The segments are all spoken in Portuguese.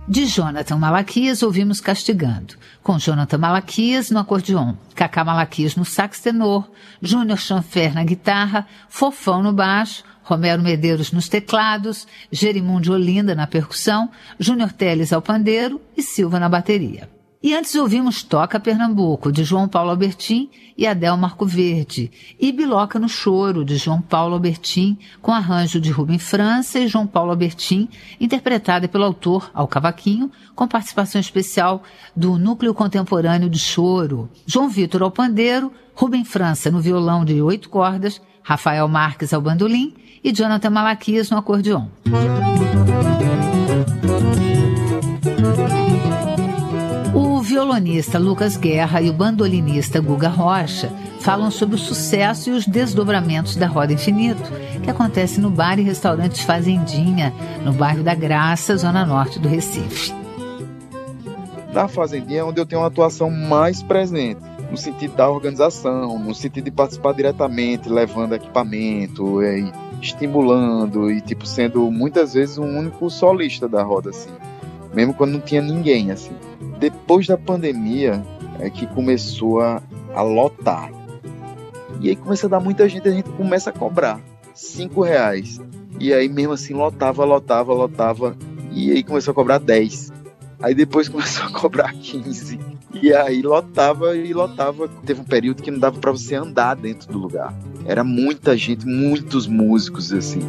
De Jonathan Malaquias, ouvimos Castigando, com Jonathan Malaquias no acordeon, Cacá Malaquias no sax tenor, Júnior Chanfer na guitarra, Fofão no baixo, Romero Medeiros nos teclados, Gerimundo Olinda na percussão, Júnior Teles ao pandeiro e Silva na bateria. E antes ouvimos Toca Pernambuco, de João Paulo Albertin e Adel Marco Verde, e Biloca no Choro, de João Paulo Albertin, com arranjo de Rubem França e João Paulo Albertin, interpretada pelo autor ao cavaquinho, com participação especial do Núcleo Contemporâneo de Choro, João Vitor ao pandeiro, Rubem França no violão de 8 cordas, Rafael Marques ao bandolim e Jonathan Malaquias no acordeon. O violonista Lucas Guerra e o bandolinista Guga Rocha falam sobre o sucesso e os desdobramentos da Roda Infinito, que acontece no bar e restaurante Fazendinha, no bairro da Graça, zona norte do Recife. Na Fazendinha é onde eu tenho uma atuação mais presente, no sentido da organização, no sentido de participar diretamente, levando equipamento, estimulando e sendo muitas vezes o único solista da roda, assim, mesmo quando não tinha ninguém, assim. Depois da pandemia é que começou a lotar. E aí começa a dar muita gente, a gente começa a cobrar R$5. E aí mesmo assim lotava. E aí começou a cobrar 10. Aí depois começou a cobrar 15. E aí lotava. Teve um período que não dava para você andar dentro do lugar. Era muita gente, muitos músicos assim.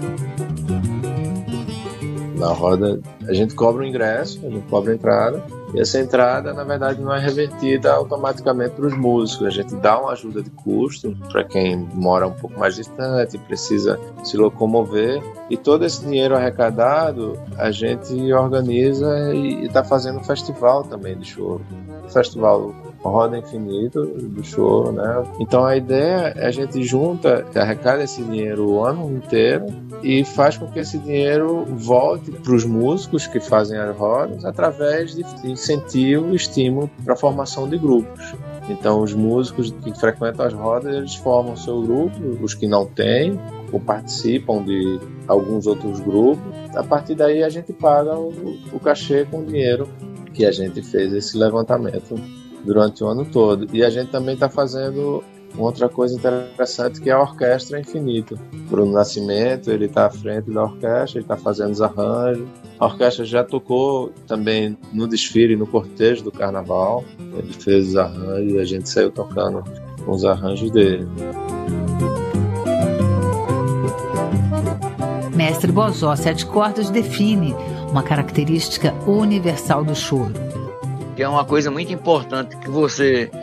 Na roda a gente cobra o ingresso, a gente cobra a entrada, e essa entrada na verdade não é revertida automaticamente para os músicos. A gente dá uma ajuda de custo para quem mora um pouco mais distante, precisa se locomover, e todo esse dinheiro arrecadado a gente organiza e está fazendo um festival também de choro. Festival Roda Infinito do choro, né? Então a ideia é a gente junta, arrecada esse dinheiro o ano inteiro e faz com que esse dinheiro volte para os músicos que fazem as rodas através de incentivo e estímulo para a formação de grupos. Então os músicos que frequentam as rodas, eles formam seu grupo, os que não têm ou participam de alguns outros grupos. A partir daí a gente paga o cachê com o dinheiro que a gente fez esse levantamento durante o ano todo. E a gente também está fazendo outra coisa interessante, que é a Orquestra Infinito. Bruno Nascimento, ele está à frente da orquestra, ele está fazendo os arranjos. A orquestra já tocou também no desfile, no cortejo do carnaval. Ele fez os arranjos e a gente saiu tocando com os arranjos dele. Mestre Bozó, 7 cordas define uma característica universal do choro. Que é uma coisa muito importante que você